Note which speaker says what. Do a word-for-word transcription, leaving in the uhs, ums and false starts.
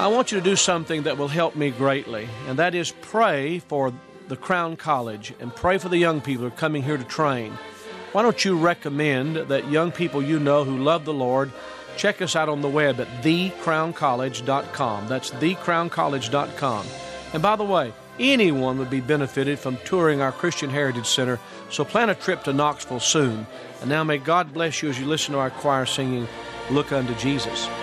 Speaker 1: I want you to do something that will help me greatly, and that is pray for the Crown College and pray for the young people who are coming here to train. Why don't you recommend that young people you know who love the Lord check us out on the web at the crown college dot com. That's the crown college dot com. And by the way, anyone would be benefited from touring our Christian Heritage Center, so plan a trip to Knoxville soon. And now may God bless you as you listen to our choir singing, Look Unto Jesus.